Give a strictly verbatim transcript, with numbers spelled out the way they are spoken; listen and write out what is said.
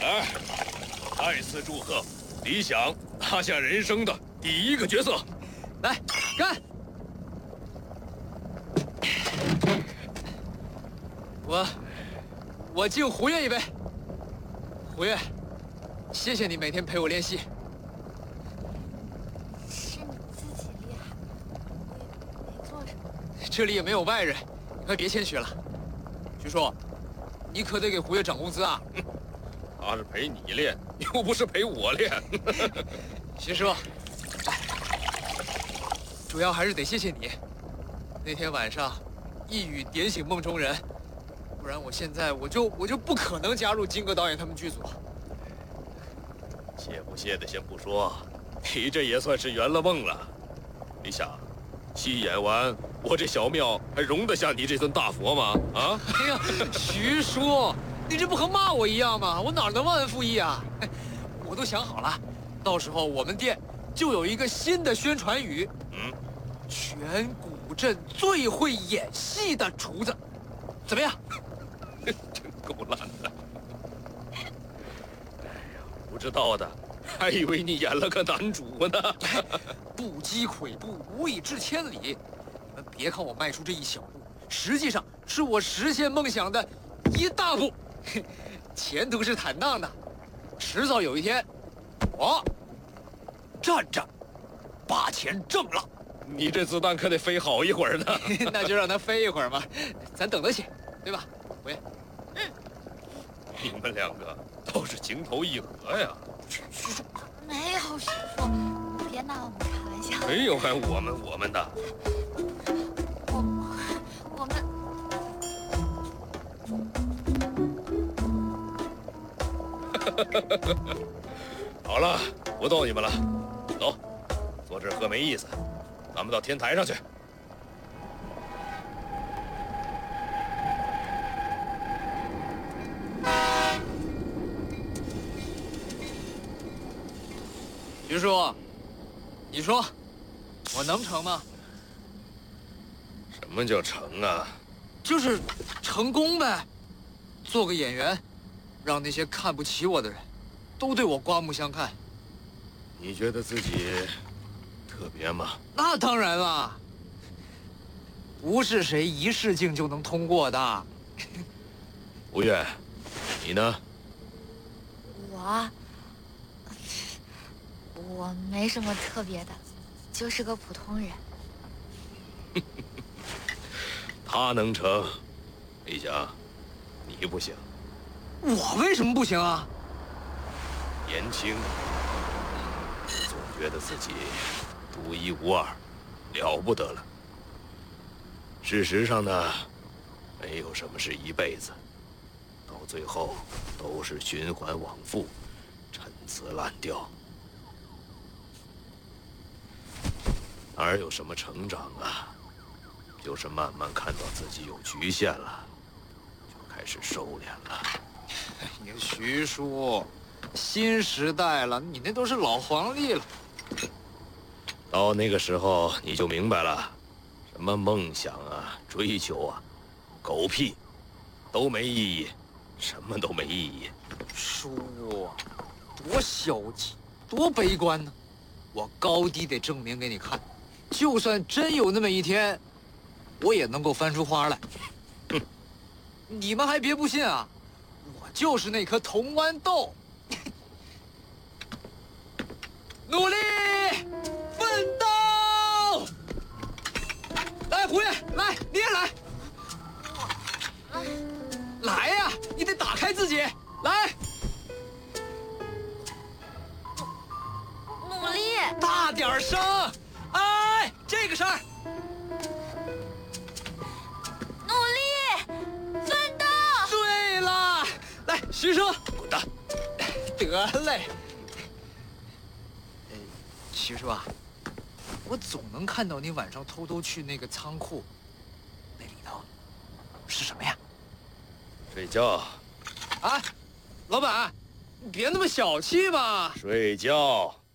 来，再次祝贺理想拿下人生的第一个角色。 来，干！我，我敬胡月一杯。胡月，谢谢你每天陪我练习。 是你自己厉害，我也没做什么。 这里也没有外人，你快别谦虚了。徐叔，你可得给胡月涨工资啊！ 他是陪你练，又不是陪我练。 徐叔，主要还是得谢谢你。那天晚上，一语点醒梦中人，不然我现在我就我就不可能加入金戈导演他们剧组。 谢不谢的先不说，你这也算是圆了梦了。李想，戏演完，我这小庙还容得下你这尊大佛吗？啊！ 哎呀，徐叔，你这不和骂我一样吗？我哪能忘恩负义啊？我都想好了，到时候我们店就有一个新的宣传语， 嗯， 全古镇最会演戏的厨子，怎么样？ 真够烂的。哎呀，不知道的，还以为你演了个男主呢。 不积跬步，无以至千里。你们别看我迈出这一小步，实际上是我实现梦想的一大步。前途是坦荡的，迟早有一天，我站着把钱挣了。 你这子弹可得飞好一会儿呢。 那就让它飞一会儿嘛，咱等得起，对吧？胡爷， 嗯， 你们两个倒是情投意合呀。 徐叔，没有徐叔，别拿我们开玩笑。 没有还我们我们的。 我我们。 好了，不逗你们了，走，坐这儿喝没意思，咱们到天台上去。 徐叔，你说我能成吗？ 什么叫成啊？ 就是成功呗，做个演员，让那些看不起我的人，都对我刮目相看。 你觉得自己特别吗？ 那当然了，不是谁一试镜就能通过的。 吴越，你呢？ 我，我没什么特别的，就是个普通人。 他能成，李想，你不行。 我为什么不行啊？ 年轻，总觉得自己独一无二，了不得了。事实上呢，没有什么是一辈子，到最后都是循环往复，陈词滥调，哪有什么成长啊？就是慢慢看到自己有局限了，就开始收敛了。 你徐叔，新时代了，你那都是老黄历了。 到那个时候你就明白了，什么梦想啊、追求啊，狗屁，都没意义，什么都没意义。 叔，多消极，多悲观呢！我高低得证明给你看，就算真有那么一天，我也能够翻出花来。 哼， 你们还别不信啊，我就是那颗铜豌豆。努力奋斗！来，胡爷，来，你也来。来呀，你得打开自己，来。 努力， 大点声！哎，这个声儿。 努力，奋斗！ 对了，来，徐叔， 滚蛋！ 得嘞。呃，徐叔啊，我总能看到你晚上偷偷去那个仓库，那里头是什么呀？ 睡觉， 啊，老板，你别那么小气嘛。 睡觉。